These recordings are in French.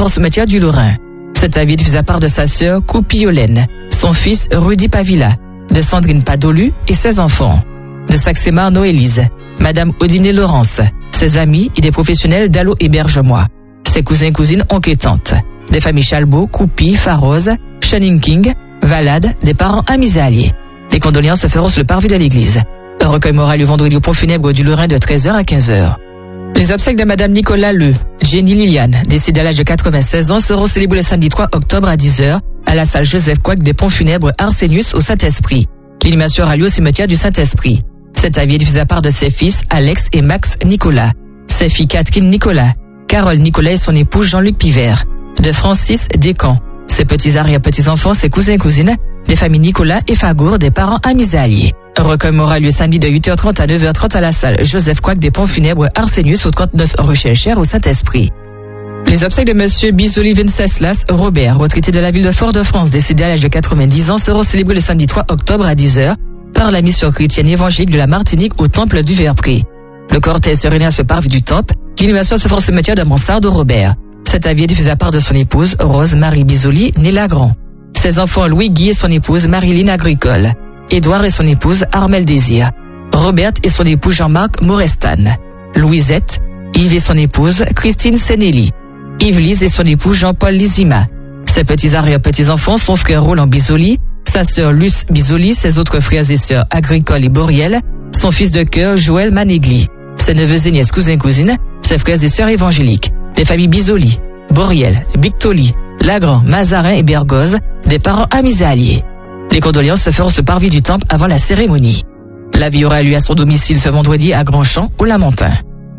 forces matières du Lorrain. Cet avis est diffusé à part de sa sœur Coupiolène, son fils Rudy Pavila, de Sandrine Padolu et ses enfants. De Saxemar Noélise, Madame Odine Laurence, ses amis et des professionnels d'Allo Héberge-moi, ses cousins et cousines, oncles et tantes, des familles Chalbault, Coupi, Farose, Channing King, Valade, des parents amis et alliés. Les condoléances se feront sur le parvis de l'église. Un recueil moral le vendredi au pont funèbre du Lorrain de 13h à 15h. Les obsèques de Madame Nicolas Le, Jenny Liliane, décédée à l'âge de 96 ans, seront célébrées le samedi 3 octobre à 10h à la salle Joseph Couac des ponts funèbres Arsenius au Saint-Esprit. L'animation aura lieu au cimetière du Saint-Esprit. Cet avis est diffusé à part de ses fils Alex et Max Nicolas, ses filles Catherine Nicolas, Carole Nicolas et son époux Jean-Luc Pivert, de Francis Descamps, ses petits arrière-petits-enfants, ses cousins et cousines, des familles Nicolas et Fagour, des parents amis et alliés. Un recueil aura lieu samedi de 8h30 à 9h30 à la salle Joseph Couac des ponts funèbres Arsenius au 39 rue Chelcher au Saint-Esprit. Les obsèques de Monsieur Bisoli Venceslas Robert, retraité de la ville de Fort-de-France, décédé à l'âge de 90 ans, seront célébrés le samedi 3 octobre à 10h par la mission chrétienne évangélique de la Martinique au temple du Verpré. Le cortège se réunit à ce parvis du temple. L'inhumation se fera au cimetière de Mansart de Robert. Cet avis est diffusé à part de son épouse Rose Marie Bisoli, née Lagrand. Ses enfants Louis Guy et son épouse Marilyn Agricole, Édouard et son épouse Armel Désir, Robert et son époux Jean-Marc Morestan, Louisette, Yves et son épouse Christine Senelli, Yves-Lise et son époux Jean-Paul Lizima. Ses petits arrière-petits-enfants, son frère Roland Bisoli, sa sœur Luce Bisoli, ses autres frères et sœurs Agricole et Boriel, son fils de cœur Joël Manegli, ses neveux et nièces, cousins et cousines, ses frères et sœurs évangéliques, des familles Bisoli, Boriel, Bictoli, Lagrand, Mazarin et Bergoz, des parents amis et alliés. Les condoléances se feront sur le parvis du temple avant la cérémonie. La vie aura lieu à son domicile ce vendredi à Grandchamp, au Lamentin.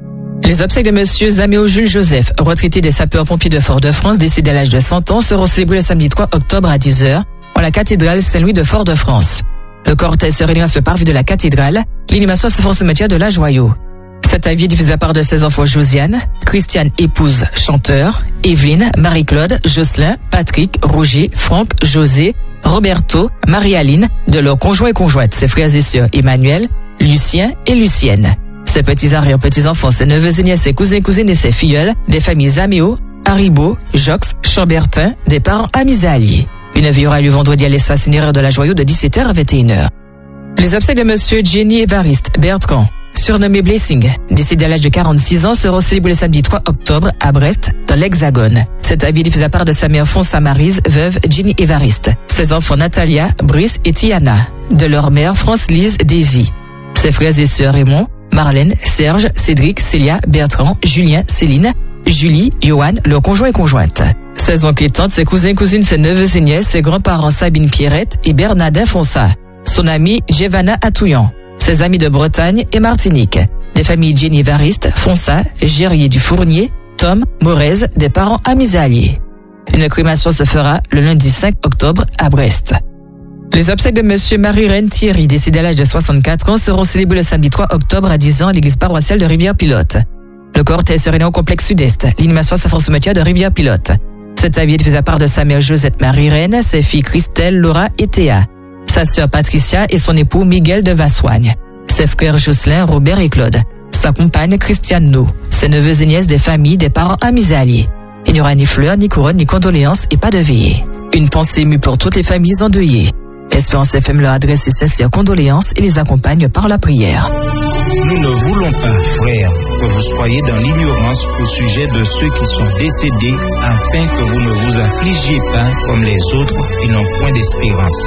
Les obsèques de Monsieur Zaméo Jules Joseph, retraité des sapeurs-pompiers de Fort-de-France, décédé à l'âge de 100 ans, seront célébrés le samedi 3 octobre à 10h en la cathédrale Saint-Louis de Fort-de-France. Le cortège se réunira sur le parvis de la cathédrale. L'inhumation se fera au cimetière de la Joyau. Cet avis est diffusé à part de ses enfants Josiane, Christiane épouse chanteur, Evelyne, Marie-Claude, Jocelyn, Patrick, Roger, Franck, José, Roberto, Marie-Aline, de leurs conjoints et conjointes, ses frères et sœurs Emmanuel, Lucien et Lucienne. Ses petits arrière-petits-enfants, ses neveux et nièces, ses cousins et cousines et ses filleuls, des familles Zaméo, Haribo, Jox, Chambertin, des parents amis et alliés. Une vie aura lieu vendredi à l'espace funéraire de la Joyau de 17h à 21h. Les obsèques de Monsieur Jenny Évariste Bertrand, surnommé Blessing, décédé à l'âge de 46 ans, seront célébrés le samedi 3 octobre à Brest, dans l'Hexagone. Cet avis est diffusé à part de sa mère Fonsa Maryse, veuve Jenny Évariste, ses enfants Natalia, Brice et Tiana, de leur mère France-Lise Daisy, ses frères et sœurs Raymond, Marlène, Serge, Cédric, Célia, Bertrand, Julien, Céline, Julie, Johan, leurs conjoints et conjointes. Ses oncles et tantes, ses cousins et cousines, ses neveux et nièces, ses grands-parents Sabine Pierrette et Bernardin Fonsa, son ami Gévana Atouillan, ses amis de Bretagne et Martinique, des familles Jenny Évariste, Fonsa, Gérier du Fournier, Tom, Morez, des parents amis et alliés. Une crémation se fera le lundi 5 octobre à Brest. Les obsèques de Monsieur Marie-Reine Thierry, décédé à l'âge de 64 ans, seront célébrées le samedi 3 octobre à 10h à l'église paroissiale de Rivière-Pilote. Le cortège se réunit au complexe sud-est. L'inhumation se fera au cimetière de Rivière-Pilote. Cet avis est diffusé à part de sa mère Josette Marie-Reine, ses filles Christelle, Laura et Théa, sa sœur Patricia et son époux Miguel de Vassoigne, ses frères Jocelyn, Robert et Claude, sa compagne Christiane No, ses neveux et nièces, des familles, des parents amis et alliés. Il n'y aura ni fleurs, ni couronnes, ni condoléances et pas de veillée. Une pensée émue pour toutes les familles endeuillées. Espérance FM leur adresse ses sincères condoléances et les accompagne par la prière. Nous ne voulons pas, frères, que vous soyez dans l'ignorance au sujet de ceux qui sont décédés, afin que vous ne vous affligiez pas comme les autres qui n'ont point d'espérance.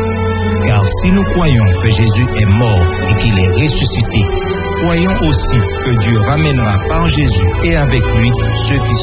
Car si nous croyons que Jésus est mort et qu'il est ressuscité, croyons aussi que Dieu ramènera par Jésus et avec lui ceux qui